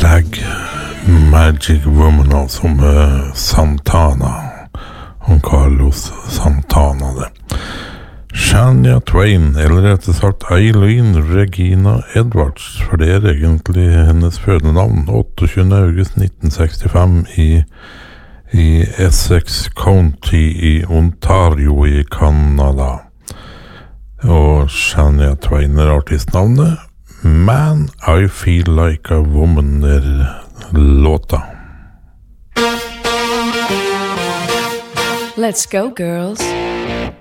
Black Magic Woman, altså med Santana og Carlos Santana det. Shania Twain, eller rett og slett Eileen Regina Edwards, for det egentlig hennes fødenavn, 28. august 1965 i Essex County i Ontario i Canada. Og Shania Twain artistnavnet. Man, I Feel Like a Woman låta. Let's go, girls.